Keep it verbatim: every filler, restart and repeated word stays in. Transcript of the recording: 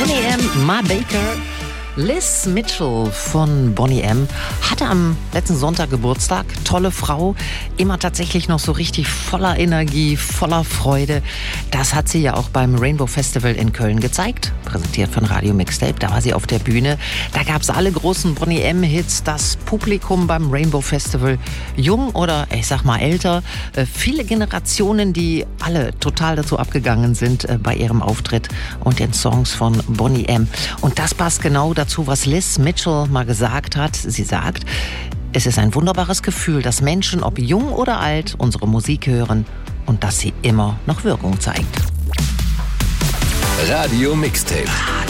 Bonnie M., Ma Baker. Liz Mitchell von Bonnie M. hatte am letzten Sonntag Geburtstag. Tolle Frau, immer tatsächlich noch so richtig voller Energie, voller Freude. Das hat sie ja auch beim Rainbow Festival in Köln gezeigt, präsentiert von Radio Mixtape. Da war sie auf der Bühne. Da gab es alle großen Bonnie M-Hits. Das Publikum beim Rainbow Festival, jung oder ich sag mal älter, äh, viele Generationen, die alle total dazu abgegangen sind äh, bei ihrem Auftritt und den Songs von Bonnie M. Und das passt genau dazu, was Liz Mitchell mal gesagt hat. Sie sagt, es ist ein wunderbares Gefühl, dass Menschen, ob jung oder alt, unsere Musik hören und dass sie immer noch Wirkung zeigt. Radio Mixtape.